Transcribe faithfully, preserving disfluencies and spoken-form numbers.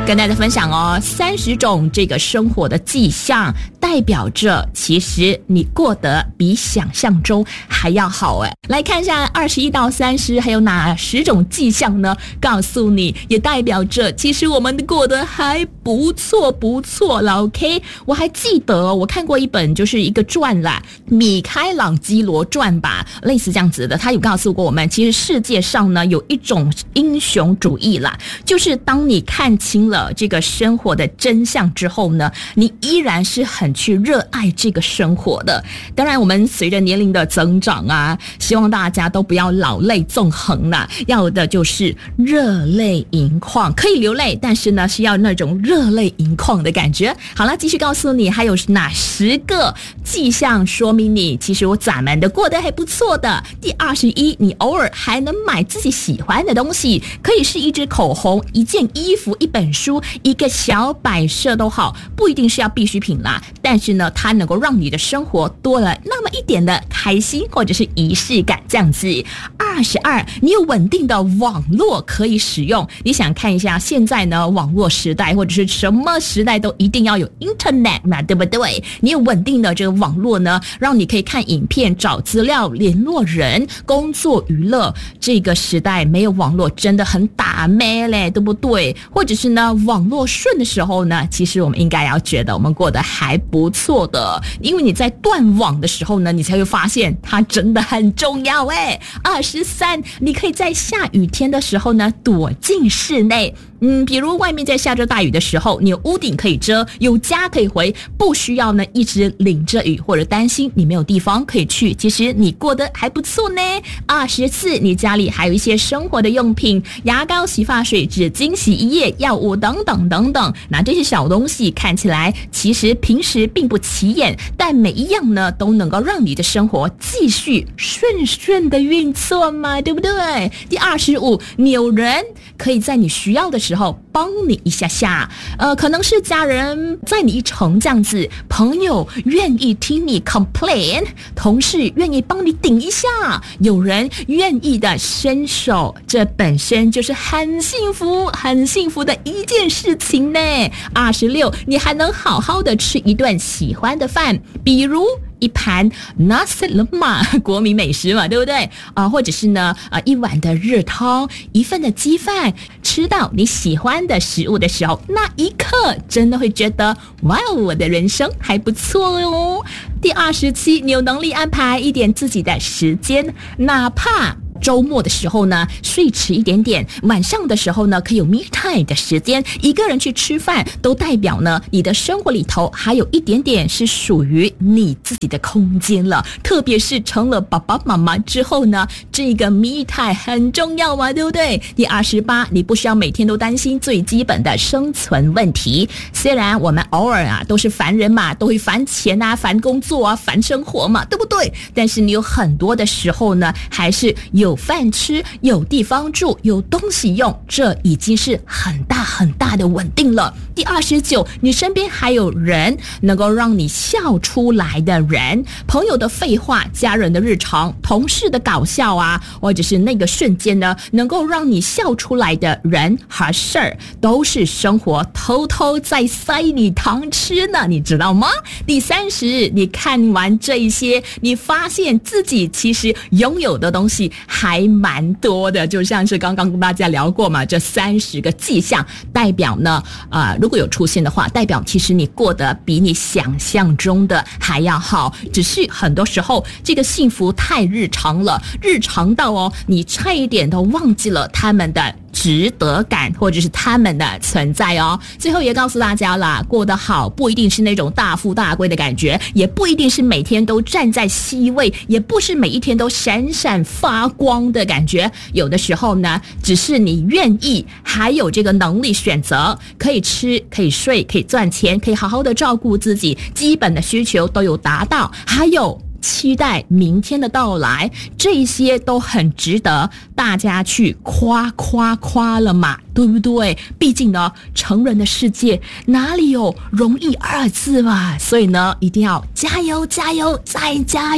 跟大家分享哦，三十种这个生活的迹象，代表着其实你过得比想象中还要好哎。来看一下二十一到三十还有哪十种迹象呢？告诉你，也代表着其实我们过得还不错不错了。OK， 我还记得我看过一本就是一个传啦，米开朗基罗传吧，类似这样子的。他有告诉过我们，其实世界上呢有一种英雄主义啦，就是当你看清了这个生活的真相之后呢，你依然是很去热爱这个生活的。当然我们随着年龄的增长啊，希望大家都不要老泪纵横啦，要的就是热泪盈眶，可以流泪，但是呢是要那种热泪盈眶的感觉。好了，继续告诉你还有哪十个迹象说明你其实我咱们的过得还不错的。第二十一，你偶尔还能买自己喜欢的东西，可以是一支口红、一件衣服、一本书、一个小摆设都好，不一定是要必需品啦，但是呢它能够让你的生活多了那么一点的开心或者是仪式感这样子。二十二，你有稳定的网络可以使用。你想看一下现在呢网络时代或者是什么时代都一定要有 internet 嘛，对不对？你有稳定的这个网络呢，让你可以看影片、找资料、联络人、工作、娱乐。这个时代没有网络真的很打咩嘞，对不对？或者是呢网络顺的时候呢，其实我们应该要觉得我们过得还不错的，因为你在断网的时候呢，你才会发现它真的很重要诶。二十三，你可以在下雨天的时候呢躲进室内。嗯，比如外面在下着大雨的时候，你有屋顶可以遮，有家可以回，不需要呢一直淋着雨或者担心你没有地方可以去，其实你过得还不错呢。二十四，你家里还有一些生活的用品，牙膏、洗发水、纸巾、洗衣液、药物等等等等。那这些小东西看起来其实平时并不起眼，但每一样呢都能够让你的生活继续顺顺的运作嘛，对不对？第二十五，你有人可以在你需要的时候帮你一下下，呃，可能是家人载你一程这样子，朋友愿意听你 complain， 同事愿意帮你顶一下，有人愿意的伸手，这本身就是很幸福很幸福的一件事情呢。二十六，你还能好好的吃一顿喜欢的饭，比如一盘 nasi lemak 国民美食嘛，对不对啊、呃？或者是呢呃一碗的热汤，一份的鸡饭，吃到你喜欢的食物的时候，那一刻真的会觉得哇，我的人生还不错哦。第二十七，你有能力安排一点自己的时间，哪怕周末的时候呢睡迟一点点，晚上的时候呢可以有 me time 的时间，一个人去吃饭，都代表呢你的生活里头还有一点点是属于你自己的空间了。特别是成了爸爸妈妈之后呢，这个 me time 很重要嘛，对不对？第二十八，你不需要每天都担心最基本的生存问题。虽然我们偶尔啊都是凡人嘛，都会烦钱啊、烦工作啊、烦生活嘛，对不对？但是你有很多的时候呢还是有饭吃，有地方住，有东西用，这已经是很大很大的稳定了。第二十九，你身边还有人能够让你笑出来的人，朋友的废话，家人的日常，同事的搞笑啊，或者是那个瞬间呢能够让你笑出来的人和事儿，都是生活偷偷在塞你糖吃呢，你知道吗？第三十，你看完这一些，你发现自己其实拥有的东西还蛮多的，就像是刚刚跟大家聊过嘛，这三十个迹象代表呢呃，如果有出现的话，代表其实你过得比你想象中的还要好，只是很多时候这个幸福太日常了，日常到哦你差一点都忘记了他们的值得感或者是他们的存在哦。最后也告诉大家啦，过得好不一定是那种大富大贵的感觉，也不一定是每天都站在 C 位，也不是每一天都闪闪发光的感觉，有的时候呢只是你愿意还有这个能力选择，可以吃可以睡可以赚钱，可以好好的照顾自己，基本的需求都有达到，还有期待明天的到来，这些都很值得大家去夸夸夸了嘛，对不对？毕竟呢成人的世界哪里有容易二字嘛，所以呢一定要加油加油再加油。